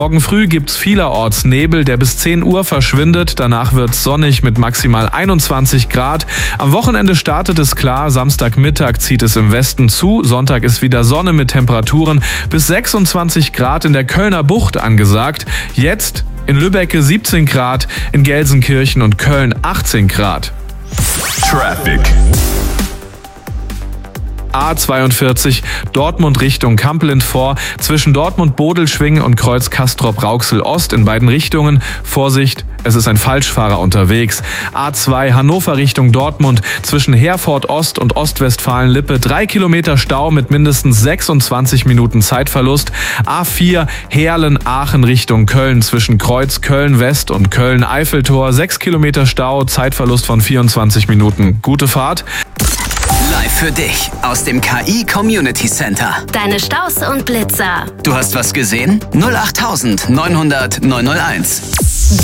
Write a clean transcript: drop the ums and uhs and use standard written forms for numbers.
Morgen früh gibt's vielerorts Nebel, der bis 10 Uhr verschwindet. Danach wird's sonnig mit maximal 21 Grad. Am Wochenende startet es klar. Samstagmittag zieht es im Westen zu. Sonntag ist wieder Sonne mit Temperaturen bis 26 Grad in der Kölner Bucht angesagt. Jetzt in Lübbecke 17 Grad, in Gelsenkirchen und Köln 18 Grad. Traffic. A42 Dortmund Richtung Kampeln vor, zwischen Dortmund-Bodelschwingh und Kreuz Castrop-Rauxel Ost in beiden Richtungen. Vorsicht, es ist ein Falschfahrer unterwegs. A2 Hannover Richtung Dortmund, zwischen Herford Ost und Ostwestfalen-Lippe 3 Kilometer Stau mit mindestens 26 Minuten Zeitverlust. A4 Heerlen-Aachen Richtung Köln, zwischen Kreuz Köln-West und Köln-Eiffeltor 6 Kilometer Stau, Zeitverlust von 24 Minuten. Gute Fahrt. Live für dich aus dem KI Community Center. Deine Staus und Blitzer. Du hast was gesehen? 08900 901.